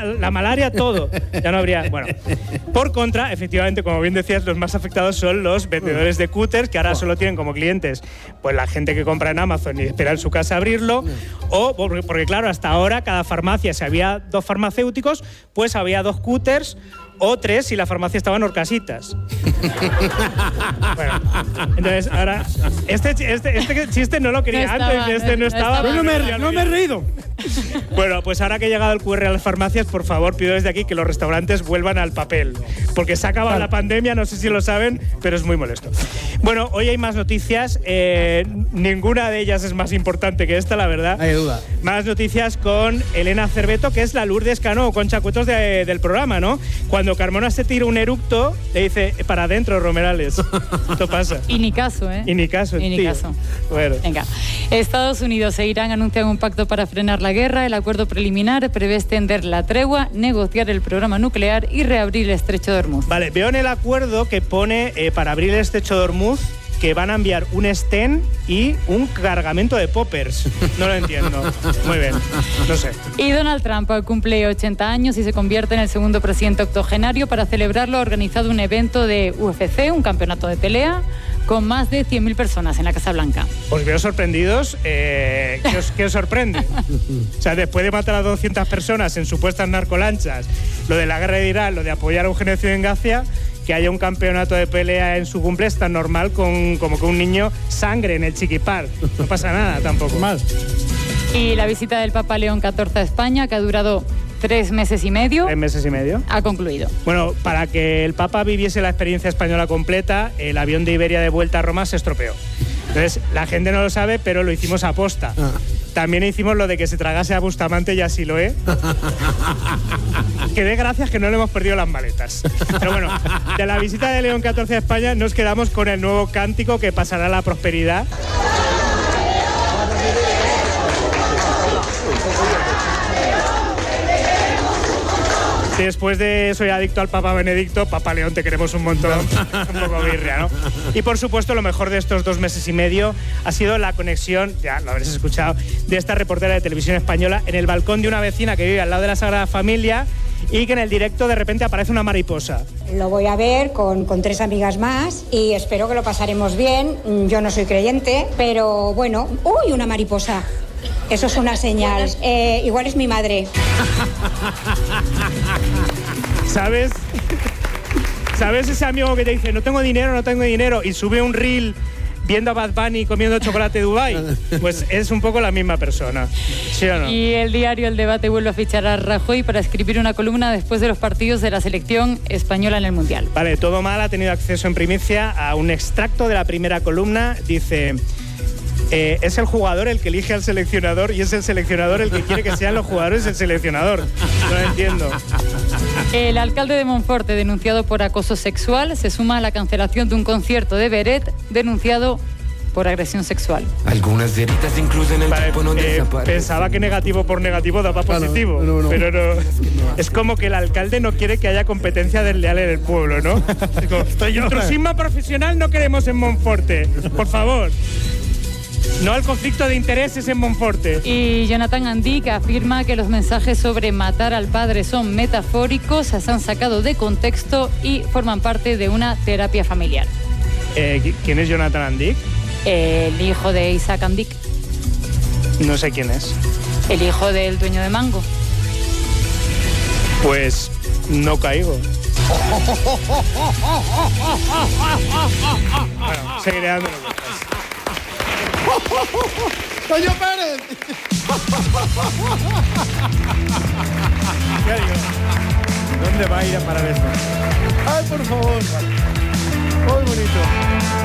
la malaria, todo. Ya no habría... Bueno, por contra, efectivamente, como bien decías, los más afectados son los vendedores de cúters, que ahora solo tienen como clientes pues la gente que compra en Amazon y espera en su casa abrirlo, o porque claro, hasta ahora cada farmacia, si había 2 farmacéuticos, pues había 2 cúters, o 3 si la farmacia estaba en Horcasitas. Bueno, entonces ahora este chiste no lo quería antes, no estaba. No me he reído. Bueno, pues ahora que ha llegado el QR a las farmacias, por favor, pido desde aquí que los restaurantes vuelvan al papel, porque se ha acabado la pandemia, no sé si lo saben, pero es muy molesto. Bueno, hoy hay más noticias, ninguna de ellas es más importante que esta, la verdad. No hay duda. Más noticias con Elena Cerveto, que es la Lourdes Cano, con Chacuetos del programa, ¿no? Cuando Carmona se tira un eructo, le dice, para adentro, Romerales. Esto pasa. Y ni caso, ¿eh? Y ni caso, y ni tío. caso. Bueno. Venga. Estados Unidos e Irán anuncian un pacto para frenar la guerra. El acuerdo preliminar prevé extender la tregua, negociar el programa nuclear y reabrir el estrecho de Hormuz. Vale, veo en el acuerdo que pone para abrir el estrecho de Hormuz que van a enviar un Sten y un cargamento de poppers. No lo entiendo. Muy bien, no sé. Y Donald Trump cumple 80 años y se convierte en el segundo presidente octogenario. Para celebrarlo ha organizado un evento de UFC, un campeonato de pelea, con más de 100.000 personas en la Casa Blanca. Os veo sorprendidos. ¿Qué os sorprende? O sea, después de matar a 200 personas en supuestas narcolanchas, lo de la guerra de Irán, lo de apoyar a un genocidio en Gaza, que haya un campeonato de pelea en su cumple es tan normal como que un niño sangre en el chiquipar. No pasa nada tampoco. Mal. Y la visita del Papa León XIV a España, que ha durado 3 meses y medio. 3 meses y medio. Ha concluido. Bueno, para que el Papa viviese la experiencia española completa, el avión de Iberia de vuelta a Roma se estropeó. Entonces, la gente no lo sabe, pero lo hicimos a posta. También hicimos lo de que se tragase a Bustamante y a Siloé. Que dé gracias que no le hemos perdido las maletas. Pero bueno, de la visita de León XIV a España nos quedamos con el nuevo cántico que pasará a la prosperidad. Después de Soy adicto al Papa Benedicto, Papa León, te queremos un montón. Un poco birria, ¿no? Y por supuesto, lo mejor de estos 2 meses y medio ha sido la conexión, ya lo habréis escuchado, de esta reportera de televisión española en el balcón de una vecina que vive al lado de la Sagrada Familia y que en el directo de repente aparece una mariposa. Lo voy a ver con 3 amigas más y espero que lo pasaremos bien. Yo no soy creyente, pero bueno... ¡Uy, una mariposa! Eso es una señal. Igual es mi madre. ¿Sabes ese amigo que te dice no tengo dinero y sube un reel viendo a Bad Bunny comiendo chocolate de Dubái? Pues es un poco la misma persona, ¿sí o no? Y el diario El Debate vuelve a fichar a Rajoy para escribir una columna después de los partidos de la selección española en el Mundial. Vale, Todo Mal ha tenido acceso en primicia a un extracto de la primera columna. Dice... es el jugador el que elige al seleccionador y es el seleccionador el que quiere que sean los jugadores el seleccionador. No lo entiendo. El alcalde de Monforte, denunciado por acoso sexual, se suma a la cancelación de un concierto de Beret, denunciado por agresión sexual. Algunas heridas incluso en el tiempo no desaparecen. Pensaba que negativo por negativo daba positivo, no. pero no. Es como que el alcalde no quiere que haya competencia desleal en el pueblo, ¿no? Intrusismo profesional no queremos en Monforte, por favor. No al conflicto de intereses en Monforte. Y Jonathan Andic afirma que los mensajes sobre matar al padre son metafóricos, se han sacado de contexto y forman parte de una terapia familiar. ¿Quién es Jonathan Andic? El hijo de Isaac Andic. No sé quién es. El hijo del dueño de Mango. Pues no caigo. Bueno, seguiré dándole vueltas. ¡Toño Pérez! Ya digo, ¿dónde va a ir a parar esto? ¡Ay, por favor! Muy bonito.